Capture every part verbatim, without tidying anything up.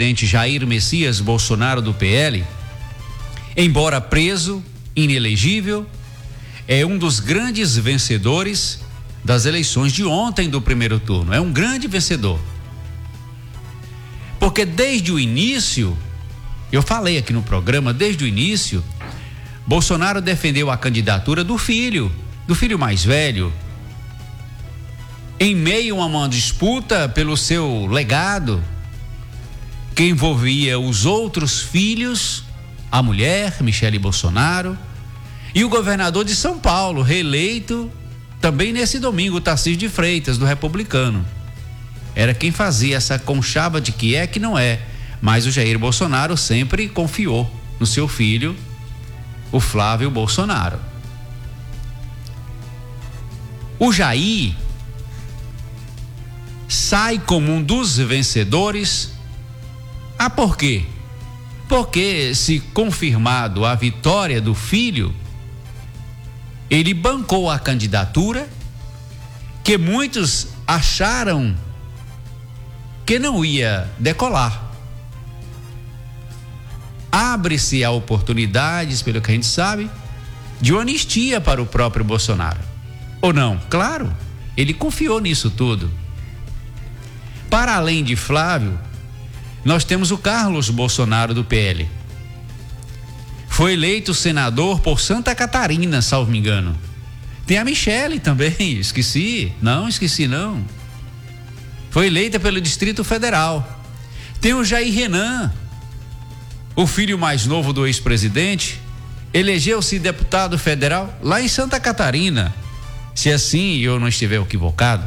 ex-presidente Jair Messias Bolsonaro do P L, embora preso, inelegível, é um dos grandes vencedores das eleições de ontem do primeiro turno. É um grande vencedor. Porque desde o início, eu falei aqui no programa, desde o início, Bolsonaro defendeu a candidatura do filho, do filho mais velho, em meio a uma disputa pelo seu legado, que envolvia os outros filhos, a mulher, Michele Bolsonaro, e o governador de São Paulo, reeleito também nesse domingo, Tarcísio de Freitas, do Republicano. Era quem fazia essa conchava de que é que não é, mas o Jair Bolsonaro sempre confiou no seu filho, o Flávio Bolsonaro. O Jair sai como um dos vencedores. Ah, por quê? Porque, se confirmado a vitória do filho, ele bancou a candidatura que muitos acharam que não ia decolar. Abre-se a oportunidades, pelo que a gente sabe, de uma anistia para o próprio Bolsonaro. Ou não? Claro, ele confiou nisso tudo. Para além de Flávio, nós temos o Carlos Bolsonaro do P L. Foi eleito senador por Santa Catarina, salvo me engano. Tem a Michele também, esqueci. Não, esqueci não. Foi eleita pelo Distrito Federal. Tem o Jair Renan, o filho mais novo do ex-presidente, elegeu-se deputado federal lá em Santa Catarina. Se assim eu não estiver equivocado.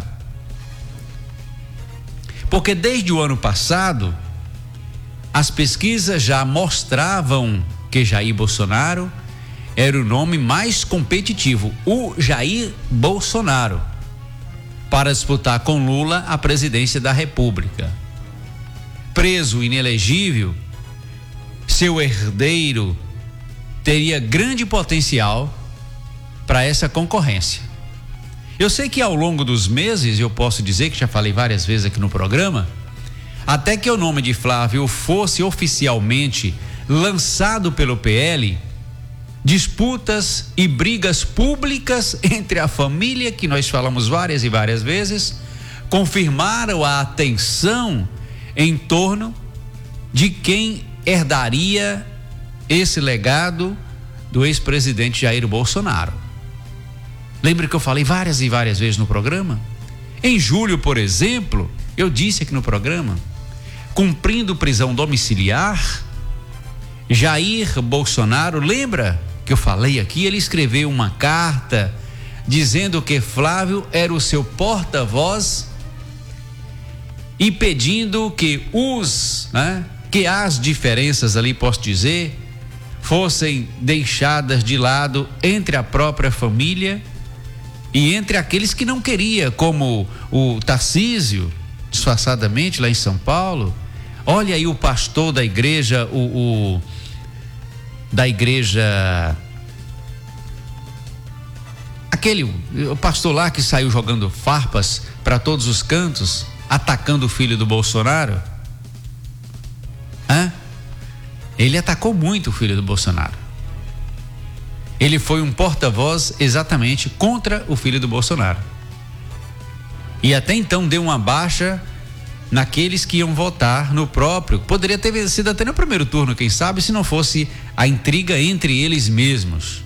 Porque desde o ano passado, as pesquisas já mostravam que Jair Bolsonaro era o nome mais competitivo, o Jair Bolsonaro, para disputar com Lula a presidência da República. Preso, inelegível, seu herdeiro teria grande potencial para essa concorrência. Eu sei que ao longo dos meses, eu posso dizer que já falei várias vezes aqui no programa, até que o nome de Flávio fosse oficialmente lançado pelo P L, disputas e brigas públicas entre a família, que nós falamos várias e várias vezes, confirmaram a atenção em torno de quem herdaria esse legado do ex-presidente Jair Bolsonaro. Lembra que eu falei várias e várias vezes no programa? Em julho, por exemplo, eu disse aqui no programa, cumprindo prisão domiciliar, Jair Bolsonaro, lembra que eu falei aqui? Ele escreveu uma carta dizendo que Flávio era o seu porta-voz e pedindo que os, né, que as diferenças ali, posso dizer, fossem deixadas de lado entre a própria família e entre aqueles que não queria, como o Tarcísio, disfarçadamente lá em São Paulo. Olha aí o pastor da igreja, o, o da igreja, aquele o pastor lá que saiu jogando farpas para todos os cantos, atacando o filho do Bolsonaro. Hã? Ele atacou muito o filho do Bolsonaro. Ele foi um porta-voz exatamente contra o filho do Bolsonaro. E até então deu uma baixa naqueles que iam votar no próprio. Poderia ter vencido até no primeiro turno, quem sabe, se não fosse a intriga entre eles mesmos.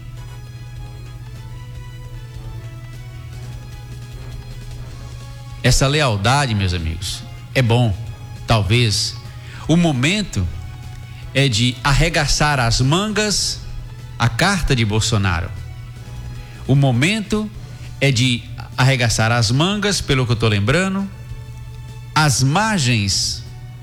Essa lealdade, meus amigos, é bom. Talvez o momento é de arregaçar as mangas a carta de Bolsonaro. O momento é de arregaçar as mangas, pelo que eu estou lembrando, as margens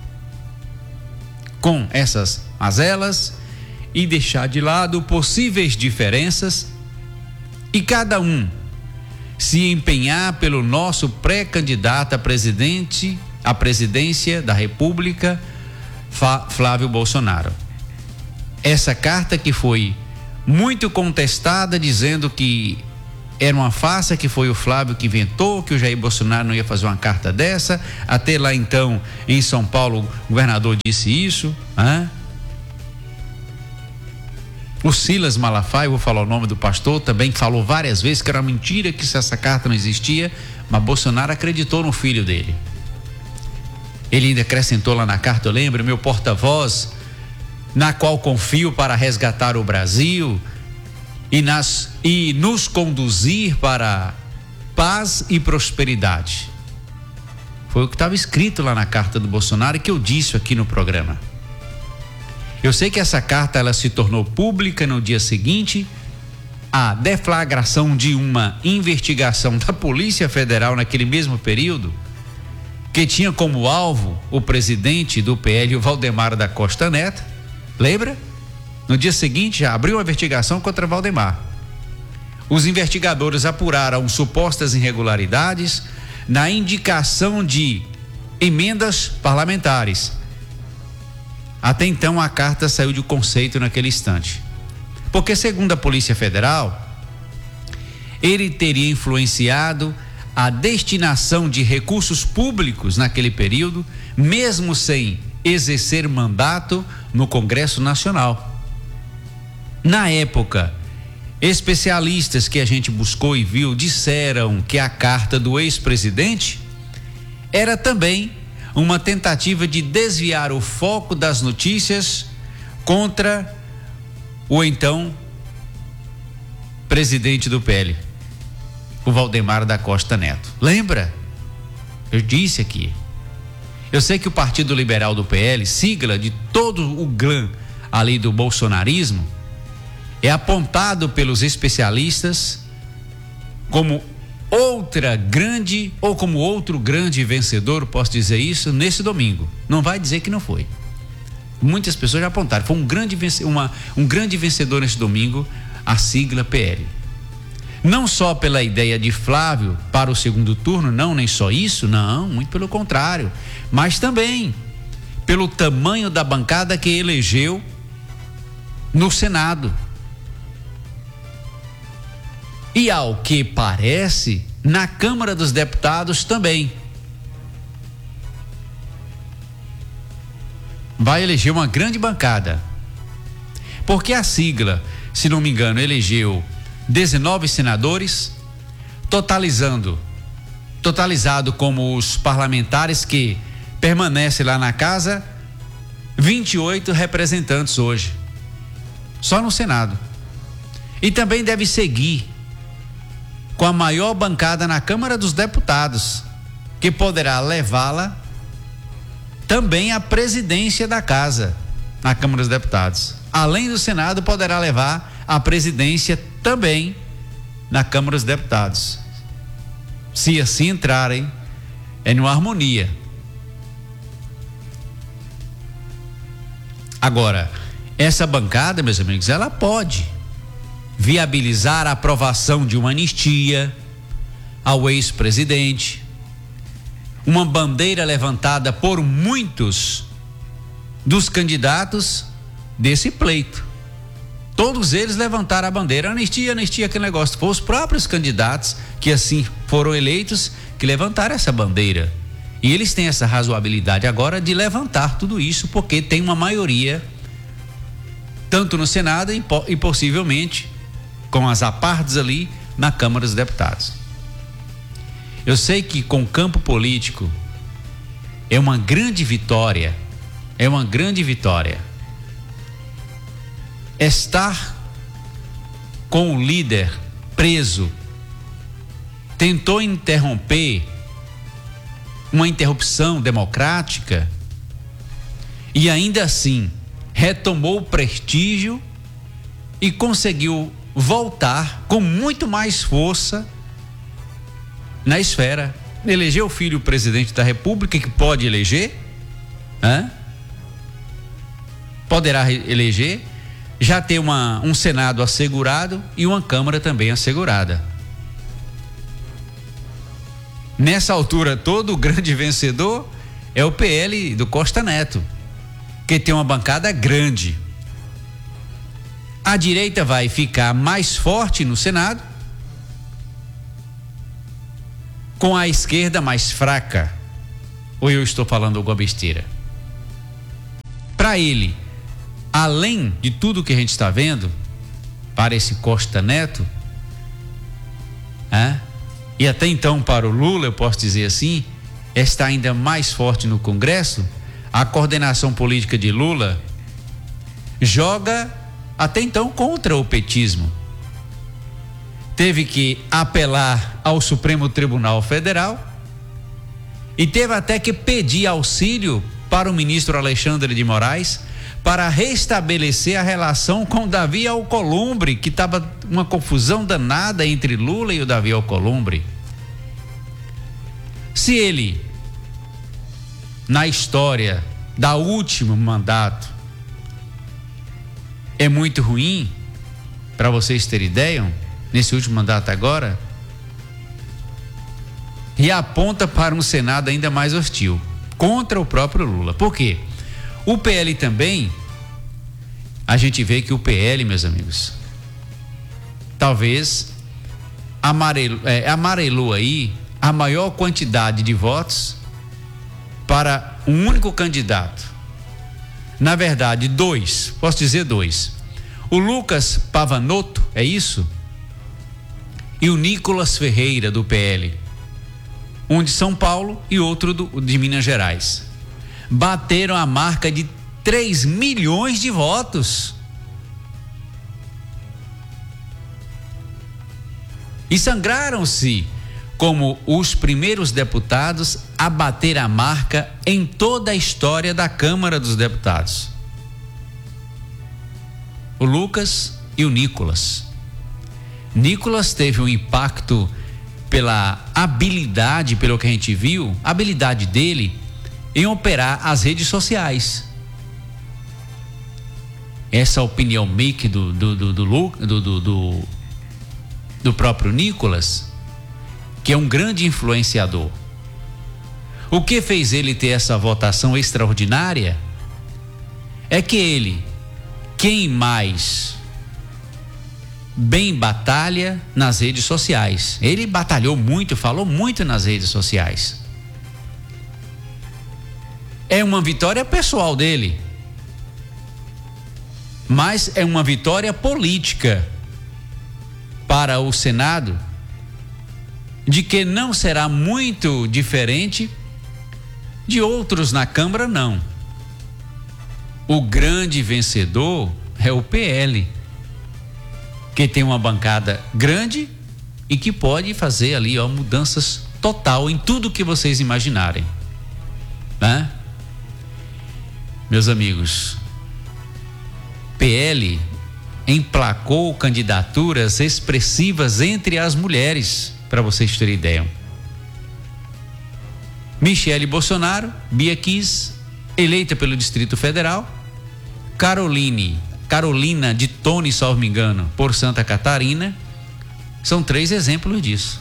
com essas mazelas e deixar de lado possíveis diferenças e cada um se empenhar pelo nosso pré-candidato a presidente, à presidência da República, Flávio Bolsonaro. Essa carta que foi muito contestada, dizendo que era uma farsa, que foi o Flávio que inventou, que o Jair Bolsonaro não ia fazer uma carta dessa. Até lá então, em São Paulo, o governador disse isso. Hein? O Silas Malafaia, vou falar o nome do pastor, também falou várias vezes que era mentira, que essa carta não existia, mas Bolsonaro acreditou no filho dele. Ele ainda acrescentou lá na carta, eu lembro, meu porta-voz, na qual confio para resgatar o Brasil e, nas, e nos conduzir para paz e prosperidade. Foi o que estava escrito lá na carta do Bolsonaro e que eu disse aqui no programa. Eu sei que essa carta ela se tornou pública no dia seguinte à deflagração de uma investigação da Polícia Federal naquele mesmo período, que tinha como alvo o presidente do P L, o Valdemar da Costa Neto. Lembra? No dia seguinte já abriu uma investigação contra Valdemar. Os investigadores apuraram supostas irregularidades na indicação de emendas parlamentares. Até então a carta saiu de conceito naquele instante. Porque, segundo a Polícia Federal, ele teria influenciado a destinação de recursos públicos naquele período, mesmo sem exercer mandato no Congresso Nacional. Na época, especialistas que a gente buscou e viu disseram que a carta do ex-presidente era também uma tentativa de desviar o foco das notícias contra o então presidente do P L, o Valdemar da Costa Neto. Lembra? Eu disse aqui. Eu sei que o Partido Liberal do P L, sigla de todo o clã ali do bolsonarismo, é apontado pelos especialistas como outra grande, ou como outro grande vencedor, posso dizer isso, nesse domingo. Não vai dizer que não foi. Muitas pessoas já apontaram, foi um grande, uma, um grande vencedor nesse domingo, a sigla P L. Não só pela ideia de Flávio para o segundo turno, não, nem só isso, não, muito pelo contrário, mas também pelo tamanho da bancada que elegeu no Senado. E ao que parece, na Câmara dos Deputados também. Vai eleger uma grande bancada. Porque a sigla, se não me engano, elegeu dezenove senadores, totalizando, totalizado como os parlamentares que permanecem lá na casa, vinte e oito representantes hoje. Só no Senado. E também deve seguir com a maior bancada na Câmara dos Deputados, que poderá levá-la também à presidência da casa na Câmara dos Deputados. Além do Senado, poderá levar a presidência também na Câmara dos Deputados. Se assim entrarem, é numa harmonia. Agora, essa bancada, meus amigos, ela pode viabilizar a aprovação de uma anistia ao ex-presidente, uma bandeira levantada por muitos dos candidatos desse pleito. Todos eles levantaram a bandeira, anistia, anistia, aquele negócio. Foram os próprios candidatos que assim foram eleitos que levantaram essa bandeira. E eles têm essa razoabilidade agora de levantar tudo isso, porque tem uma maioria, tanto no Senado e, e possivelmente com as apartes ali na Câmara dos Deputados. Eu sei que com o campo político é uma grande vitória, é uma grande vitória estar com o líder preso, tentou interromper uma interrupção democrática e ainda assim retomou o prestígio e conseguiu voltar com muito mais força na esfera. Elegeu o filho presidente da República, que pode eleger, hein? Poderá eleger, já ter uma, um Senado assegurado e uma Câmara também assegurada. Nessa altura, todo o grande vencedor é o P L do Costa Neto, que tem uma bancada grande. A direita vai ficar mais forte no Senado com a esquerda mais fraca. Ou eu estou falando alguma besteira? Para ele, além de tudo que a gente está vendo, para esse Costa Neto, é, e até então para o Lula, eu posso dizer assim, está ainda mais forte no Congresso, a coordenação política de Lula joga até então contra o petismo. Teve que apelar ao Supremo Tribunal Federal e teve até que pedir auxílio para o ministro Alexandre de Moraes para restabelecer a relação com Davi Alcolumbre, que estava uma confusão danada entre Lula e o Davi Alcolumbre. Se ele, na história da último mandato, é muito ruim, para vocês terem ideia, nesse último mandato agora, e aponta para um Senado ainda mais hostil, contra o próprio Lula. Por quê? O P L também, a gente vê que o P L, meus amigos, talvez amarelo, é, amarelou aí a maior quantidade de votos para um único candidato. Na verdade, dois, posso dizer dois. O Lucas Pavanato, é isso? E o Nicolas Ferreira, do P L. Um de São Paulo e outro do, de Minas Gerais. Bateram a marca de três milhões de votos. E sangraram-se como os primeiros deputados a bater a marca em toda a história da Câmara dos Deputados. O Lucas e o Nicolas. Nicolas teve um impacto pela habilidade, pelo que a gente viu, a habilidade dele em operar as redes sociais. Essa opinião make do do do do, do, do, do, do próprio Nicolas, que é um grande influenciador. O que fez ele ter essa votação extraordinária é que ele, quem mais bem batalha nas redes sociais. Ele batalhou muito, falou muito nas redes sociais. É uma vitória pessoal dele, mas é uma vitória política para o Senado, de que não será muito diferente de outros na Câmara, não. O grande vencedor é o P L, que tem uma bancada grande e que pode fazer ali, ó, mudanças total em tudo que vocês imaginarem, né? Meus amigos, P L emplacou candidaturas expressivas entre as mulheres, para vocês terem ideia. Michele Bolsonaro, Bia Kiss, eleita pelo Distrito Federal, Caroline Carolina de Tone, salvo me engano, por Santa Catarina, são três exemplos disso.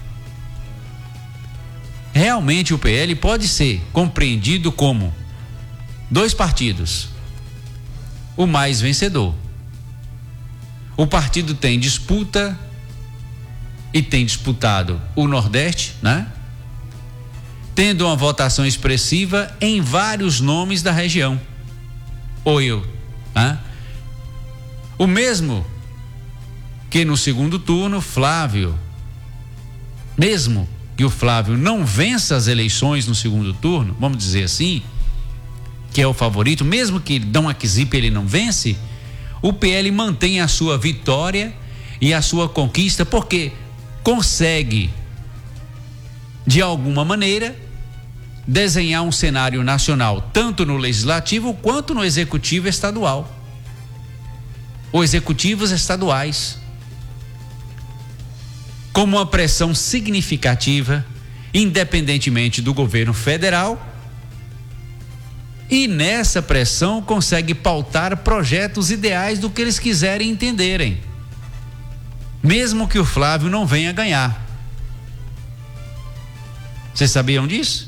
Realmente o P L pode ser compreendido como dois partidos, o mais vencedor. O partido tem disputa e tem disputado o Nordeste, né? Tendo uma votação expressiva em vários nomes da região. Ou eu, né? O mesmo que no segundo turno, Flávio, mesmo que o Flávio não vença as eleições no segundo turno, vamos dizer assim, que é o favorito, mesmo que Dom Aquisipe ele não vence, o P L mantém a sua vitória e a sua conquista, porque consegue, de alguma maneira, desenhar um cenário nacional, tanto no legislativo quanto no executivo estadual. Ou executivos estaduais, como uma pressão significativa, independentemente do governo federal, e nessa pressão consegue pautar projetos ideais do que eles quiserem entenderem, mesmo que o Flávio não venha ganhar. Vocês sabiam disso?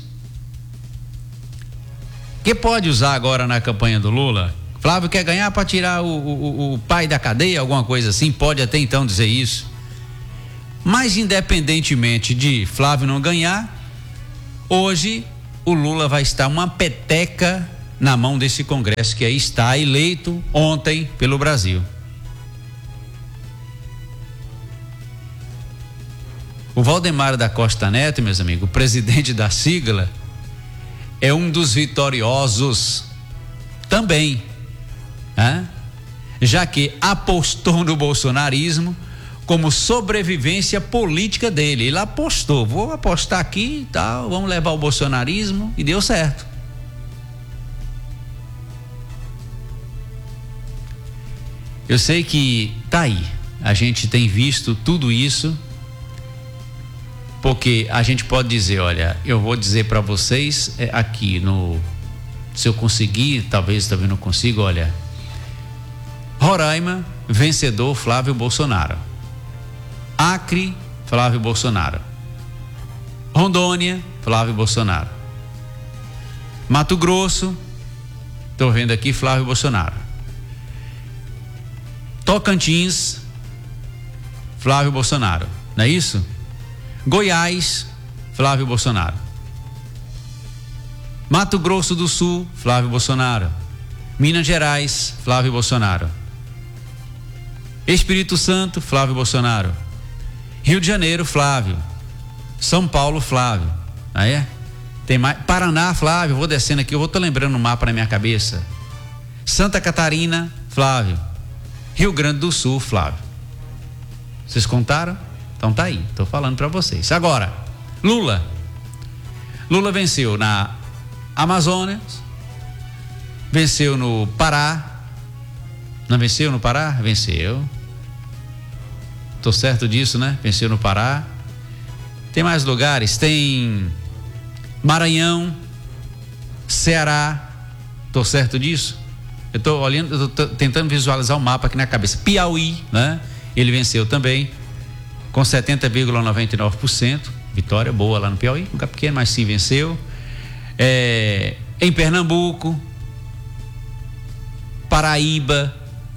Que pode usar agora na campanha do Lula? Flávio quer ganhar para tirar o, o, o pai da cadeia, alguma coisa assim, pode até então dizer isso. Mas independentemente de Flávio não ganhar, hoje o Lula vai estar uma peteca na mão desse Congresso que aí está eleito ontem pelo Brasil. O Valdemar da Costa Neto, meus amigos, o presidente da sigla, é um dos vitoriosos também, né? Já que apostou no bolsonarismo como sobrevivência política dele. Ele apostou, vou apostar aqui e tal, vamos levar o bolsonarismo, e deu certo. Eu sei que tá aí, a gente tem visto tudo isso, porque a gente pode dizer, olha, eu vou dizer para vocês é, aqui no, se eu conseguir, talvez também não consiga, olha, Roraima, vencedor Flávio Bolsonaro. Acre, Flávio Bolsonaro. Rondônia, Flávio Bolsonaro. Mato Grosso, estou vendo aqui Flávio Bolsonaro. Tocantins, Flávio Bolsonaro, não é isso? Goiás, Flávio Bolsonaro. Mato Grosso do Sul, Flávio Bolsonaro. Minas Gerais, Flávio Bolsonaro. Espírito Santo, Flávio Bolsonaro. Rio de Janeiro, Flávio. São Paulo, Flávio. Ah, é? Tem mais. Paraná, Flávio. Vou descendo aqui, eu vou tô lembrando o mapa na minha cabeça. Santa Catarina, Flávio. Rio Grande do Sul, Flávio. Vocês contaram? Então tá aí, tô falando para vocês. Agora, Lula. Lula venceu na Amazonas, venceu no Pará. Não venceu no Pará? Venceu. Tô certo disso, né? Venceu no Pará. Tem mais lugares? Tem Maranhão, Ceará. Tô certo disso? Eu tô olhando, eu tô tentando visualizar o mapa aqui na cabeça. Piauí, né? Ele venceu também com setenta vírgula noventa e nove por cento. Vitória boa lá no Piauí, lugar pequeno, mas sim venceu. É, em Pernambuco, Paraíba,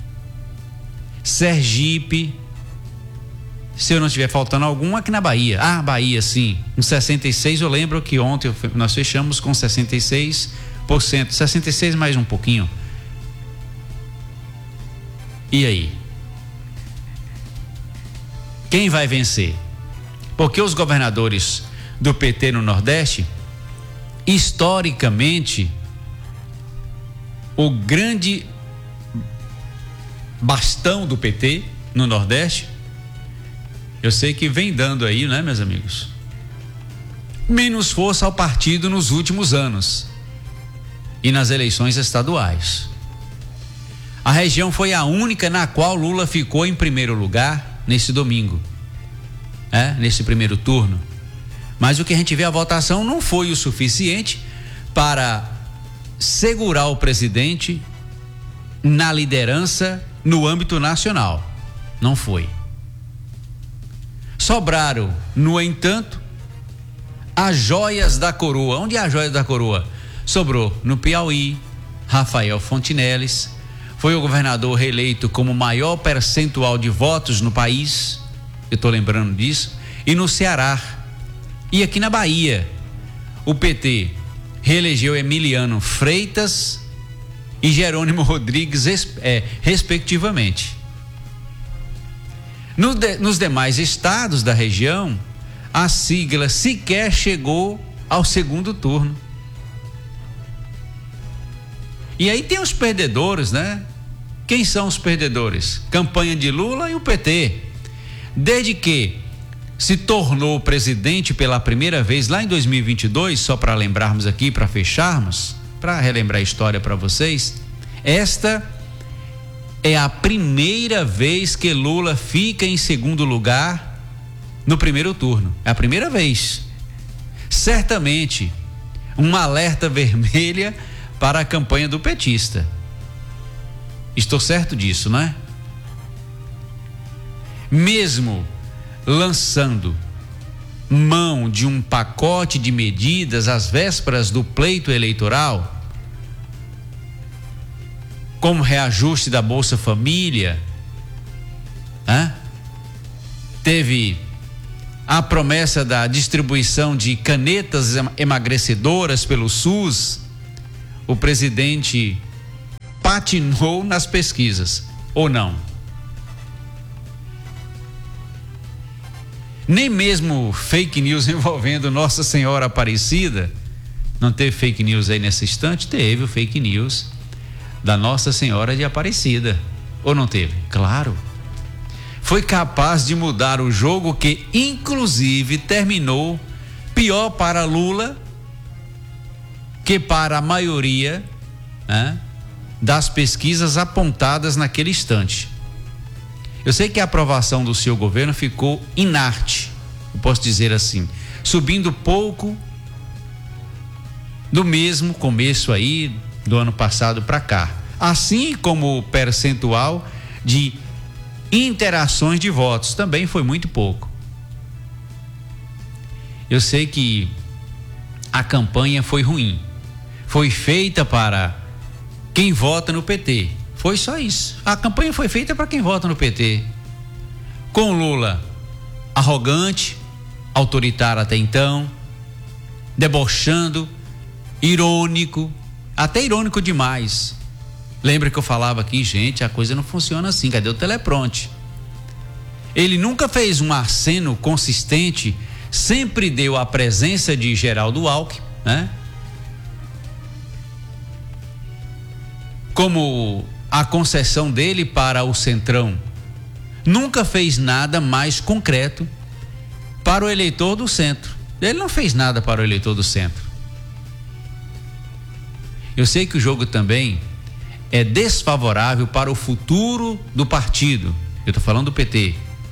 Sergipe, se eu não estiver faltando algum, aqui na Bahia. Ah, Bahia, sim, com sessenta e seis, eu lembro que ontem nós fechamos com sessenta e seis por cento, sessenta e seis mais um pouquinho. E aí? Quem vai vencer? Porque os governadores do P T no Nordeste, historicamente, o grande bastão do P T no Nordeste, eu sei que vem dando aí, né, meus amigos, menos força ao partido nos últimos anos e nas eleições estaduais. A região foi a única na qual Lula ficou em primeiro lugar nesse domingo, é, nesse primeiro turno. Mas o que a gente vê, a votação não foi o suficiente para segurar o presidente na liderança no âmbito nacional. Não foi. Sobraram, no entanto, as joias da coroa. Onde é a joia da coroa? Sobrou no Piauí, Rafael Fontinelles, foi o governador reeleito como maior percentual de votos no país, eu estou lembrando disso, e no Ceará. E aqui na Bahia, o P T reelegeu Emiliano Freitas e Jerônimo Rodrigues, é, respectivamente. No de, nos demais estados da região, a sigla sequer chegou ao segundo turno. E aí tem os perdedores, né? Quem são os perdedores? Campanha de Lula e o P T. Desde que se tornou presidente pela primeira vez lá em dois mil e vinte e dois, só para lembrarmos aqui, para fecharmos, para relembrar a história para vocês, esta é a primeira vez que Lula fica em segundo lugar no primeiro turno. É a primeira vez. Certamente, uma alerta vermelha para a campanha do petista. Estou certo disso, não é? Mesmo lançando mão de um pacote de medidas às vésperas do pleito eleitoral, como reajuste da Bolsa Família, hein? Teve a promessa da distribuição de canetas emagrecedoras pelo SUS, o presidente patinou nas pesquisas, ou não? Nem mesmo fake news envolvendo Nossa Senhora Aparecida, não teve fake news aí nesse instante? Teve o fake news da Nossa Senhora de Aparecida, ou não teve? Claro. Foi capaz de mudar o jogo, que inclusive terminou pior para Lula que para a maioria, né, das pesquisas apontadas naquele instante. Eu sei que a aprovação do seu governo ficou inerte, eu posso dizer assim, subindo pouco do mesmo começo aí do ano passado para cá, assim como o percentual de interações de votos também foi muito pouco. Eu sei que a campanha foi ruim, foi feita para quem vota no P T, foi só isso. A campanha foi feita para quem vota no P T, com Lula arrogante, autoritário até então, debochando, irônico, até irônico demais. Lembra que eu falava aqui, gente, a coisa não funciona assim, cadê o telepronte? Ele nunca fez um aceno consistente, sempre deu a presença de Geraldo Alckmin, né? Como a concessão dele para o Centrão. Nunca fez nada mais concreto para o eleitor do centro. Ele não fez nada para o eleitor do centro. Eu sei que o jogo também é desfavorável para o futuro do partido. Eu estou falando do P T.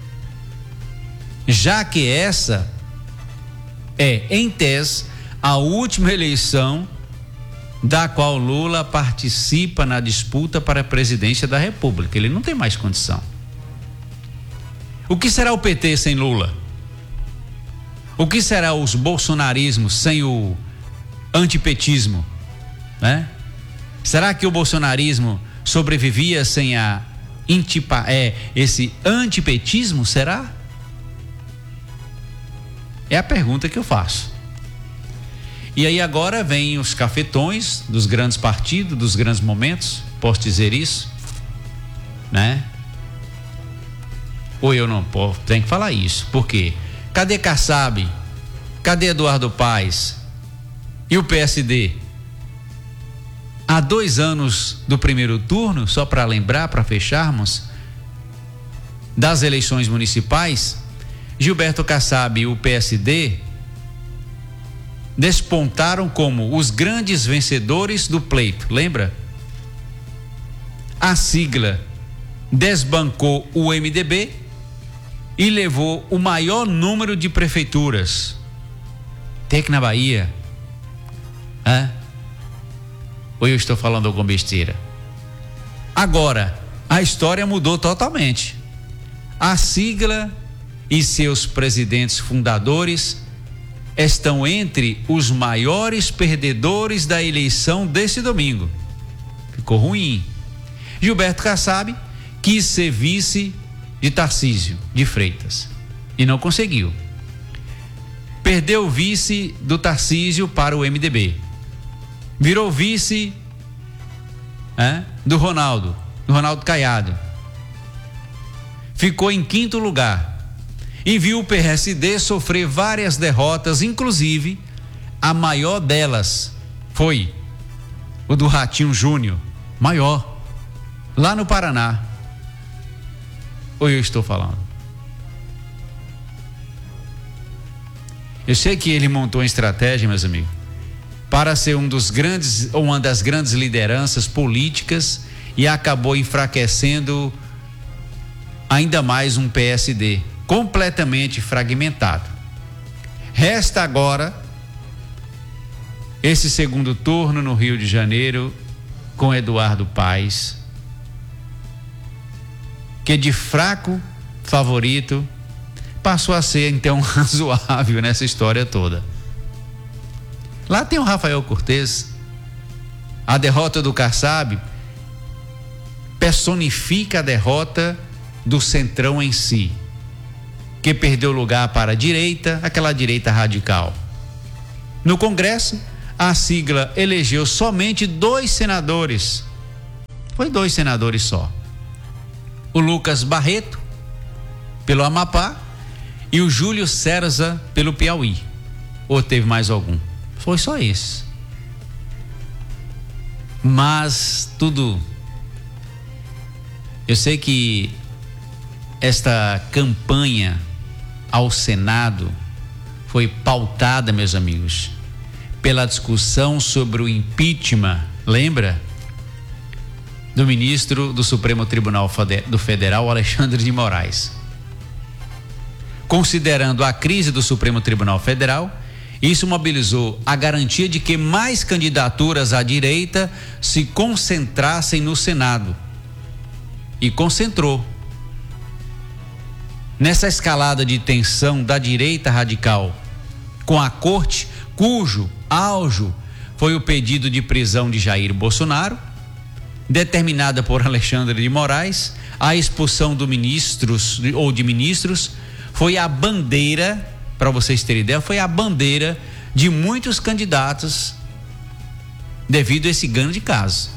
Já que essa é, em tese, a última eleição da qual Lula participa na disputa para a presidência da República. Ele não tem mais condição. O que será o P T sem Lula? O que será os bolsonarismos sem o antipetismo, né? Será que o bolsonarismo sobrevivia sem a intipa, é, esse antipetismo? Será? É a pergunta que eu faço. E aí agora vem os cafetões dos grandes partidos, dos grandes momentos, posso dizer isso, né? Ou eu não posso, tenho que falar isso, por quê? Cadê Kassab? Cadê Eduardo Paes? E o P S D? Há dois anos do primeiro turno, só para lembrar, para fecharmos, das eleições municipais, Gilberto Kassab e o P S D despontaram como os grandes vencedores do pleito, lembra? A sigla desbancou o M D B e levou o maior número de prefeituras. Até que na Bahia, hã? Ou eu estou falando alguma besteira? Agora, a história mudou totalmente. A sigla e seus presidentes fundadores estão entre os maiores perdedores da eleição desse domingo. Ficou ruim. Gilberto Kassab quis ser vice de Tarcísio de Freitas e não conseguiu. Perdeu o vice do Tarcísio para o M D B. Virou vice é, do Ronaldo, do Ronaldo Caiado. Ficou em quinto lugar e viu o P S D sofrer várias derrotas, inclusive a maior delas foi o do Ratinho Júnior, maior, lá no Paraná. Ou eu estou falando? Eu sei que ele montou uma estratégia, meus amigos, para ser um dos grandes, ou uma das grandes lideranças políticas, e acabou enfraquecendo ainda mais um P S D completamente fragmentado. Resta agora esse segundo turno no Rio de Janeiro com Eduardo Paes, que de fraco favorito passou a ser então razoável nessa história toda. Lá tem o Rafael Cortez. A derrota do Kassab personifica a derrota do Centrão em si, que perdeu lugar para a direita, aquela direita radical. No Congresso, a sigla elegeu somente dois senadores. Foi dois senadores só. O Lucas Barreto, pelo Amapá, e o Júlio César, pelo Piauí. Ou teve mais algum? Foi só esse. Mas tudo... Eu sei que esta campanha ao Senado foi pautada, meus amigos, pela discussão sobre o impeachment, lembra? Do ministro do Supremo Tribunal do Federal, Alexandre de Moraes. Considerando a crise do Supremo Tribunal Federal, isso mobilizou a garantia de que mais candidaturas à direita se concentrassem no Senado. E concentrou. Nessa escalada de tensão da direita radical com a corte, cujo auge foi o pedido de prisão de Jair Bolsonaro, determinada por Alexandre de Moraes, a expulsão do ministros ou de ministros foi a bandeira, para vocês terem ideia, foi a bandeira de muitos candidatos devido a esse grande caso.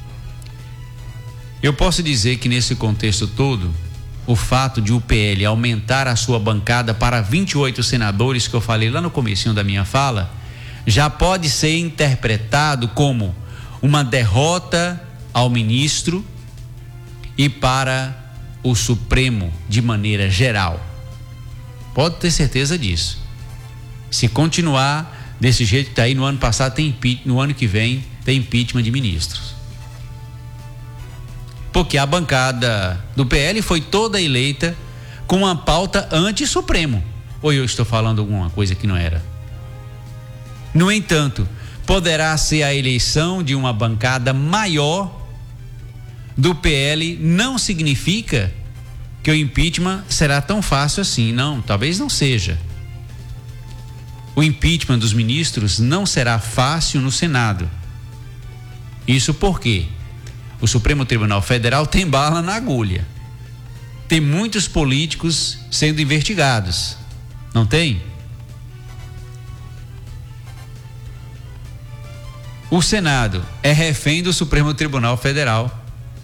Eu posso dizer que nesse contexto todo, o fato de o P L aumentar a sua bancada para vinte e oito senadores, que eu falei lá no comecinho da minha fala, já pode ser interpretado como uma derrota ao ministro e para o Supremo de maneira geral. Pode ter certeza disso. Se continuar desse jeito que está aí, no ano passado tem no ano que vem tem impeachment de ministros. Porque a bancada do P L foi toda eleita com uma pauta anti-Supremo. Ou eu estou falando alguma coisa que não era? No entanto, poderá ser a eleição de uma bancada maior do P L, não significa que o impeachment será tão fácil assim. Não, talvez não seja. O impeachment dos ministros não será fácil no Senado. Isso porque o Supremo Tribunal Federal tem bala na agulha. Tem muitos políticos sendo investigados. Não tem? O Senado é refém do Supremo Tribunal Federal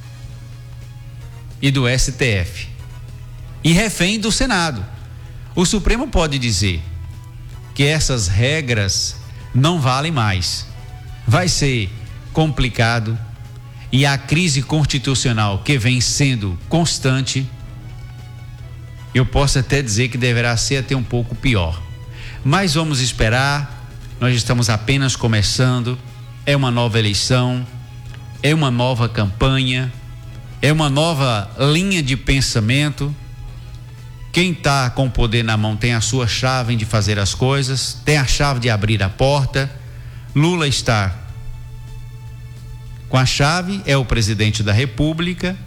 e do S T F. E refém do Senado. O Supremo pode dizer que essas regras não valem mais. Vai ser complicado. E a crise constitucional que vem sendo constante, eu posso até dizer que deverá ser até um pouco pior. Mas vamos esperar, nós estamos apenas começando, é uma nova eleição, é uma nova campanha, é uma nova linha de pensamento. Quem está com o poder na mão tem a sua chave de fazer as coisas, tem a chave de abrir a porta. Lula está com a chave, é o presidente da República.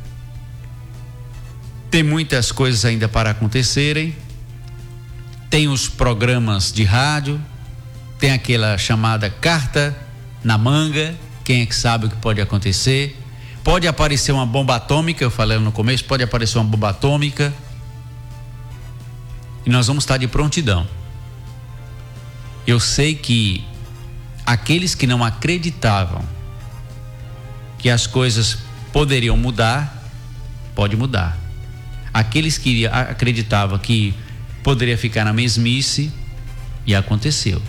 Tem muitas coisas ainda para acontecerem. Tem os programas de rádio, tem aquela chamada carta na manga, quem é que sabe o que pode acontecer. Pode aparecer uma bomba atômica, eu falei no começo, pode aparecer uma bomba atômica. E nós vamos estar de prontidão. Eu sei que aqueles que não acreditavam que as coisas poderiam mudar, pode mudar. Aqueles que acreditavam que poderia ficar na mesmice, e aconteceu.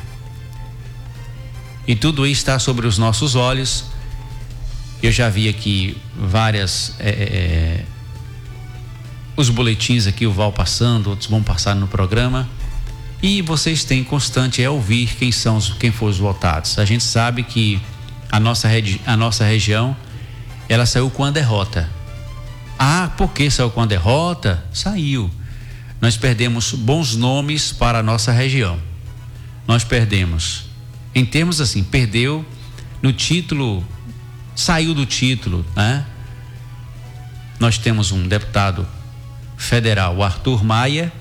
E tudo isso está sobre os nossos olhos. Eu já vi aqui várias é, é, os boletins aqui, o Val passando, outros vão passar no programa, e vocês têm constante é ouvir quem são os, quem foram os votados. A gente sabe que a nossa, regi- a nossa região, ela saiu com a derrota. Ah, por que saiu com a derrota? Saiu. Nós perdemos bons nomes para a nossa região. Nós perdemos, em termos assim, perdeu no título, saiu do título, né? Nós temos um deputado federal, o Arthur Maia.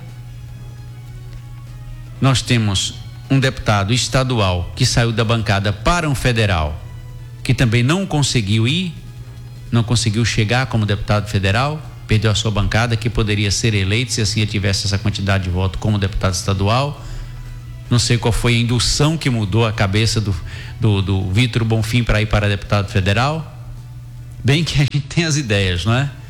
Nós temos um deputado estadual que saiu da bancada para um federal, que também não conseguiu ir, não conseguiu chegar como deputado federal, perdeu a sua bancada, que poderia ser eleito se assim ele tivesse essa quantidade de voto como deputado estadual. Não sei qual foi a indução que mudou a cabeça do, do, do Vitor Bonfim para ir para deputado federal. Bem que a gente tem as ideias, não é?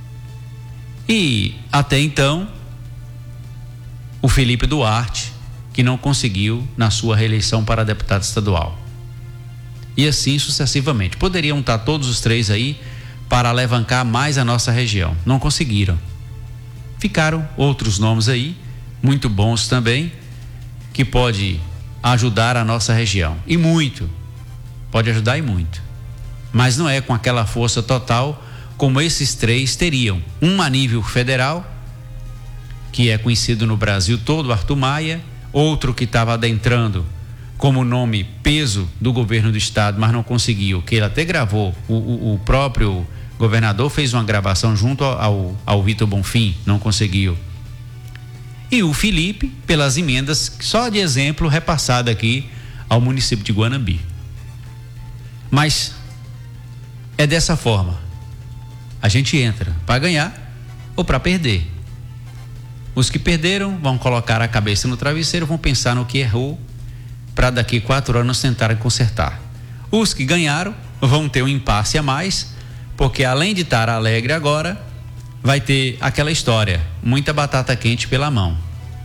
E até então, o Felipe Duarte, que não conseguiu na sua reeleição para deputado estadual. E assim sucessivamente. Poderiam estar todos os três aí para alavancar mais a nossa região. Não conseguiram. Ficaram outros nomes aí, muito bons também, que pode ajudar a nossa região. E muito. Pode ajudar e muito. Mas não é com aquela força total como esses três teriam. Um a nível federal, que é conhecido no Brasil todo, Arthur Maia. Outro que estava adentrando como nome peso do governo do estado, mas não conseguiu, que ele até gravou, o, o, o próprio governador fez uma gravação junto ao, ao Vitor Bonfim, não conseguiu. E o Felipe, pelas emendas, só de exemplo, repassado aqui ao município de Guanambi. Mas é dessa forma. A gente entra para ganhar ou para perder. Os que perderam vão colocar a cabeça no travesseiro, vão pensar no que errou, para daqui quatro anos tentarem consertar. Os que ganharam vão ter um impasse a mais, porque além de estar alegre agora, vai ter aquela história, muita batata quente pela mão.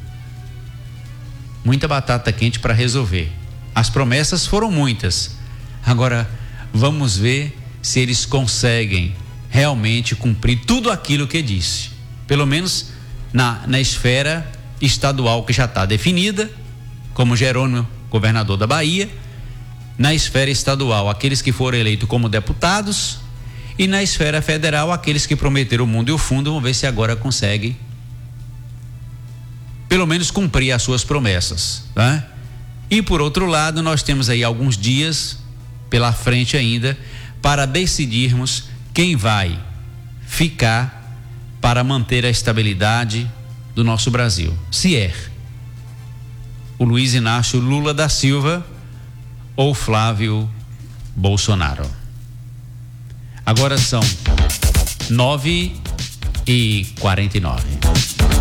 Muita batata quente para resolver. As promessas foram muitas. Agora, vamos ver se eles conseguem realmente cumprir tudo aquilo que disse. Pelo menos na, na esfera estadual, que já está definida, como Jerônimo, governador da Bahia. Na esfera estadual, aqueles que foram eleitos como deputados, e na esfera federal, aqueles que prometeram o mundo e o fundo. Vamos ver se agora consegue pelo menos cumprir as suas promessas, né? E por outro lado, nós temos aí alguns dias pela frente ainda para decidirmos quem vai ficar para manter a estabilidade do nosso Brasil. Se é o Luiz Inácio Lula da Silva ou Flávio Bolsonaro. Agora são nove e quarenta e nove.